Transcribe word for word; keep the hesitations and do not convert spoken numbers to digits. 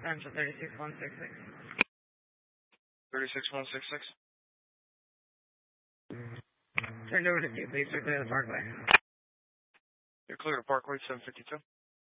Central thirty-six one six six. thirty-six one six six. Turned over to you, please. Clear the parkway. You're clear to Parkway seven fifty-two.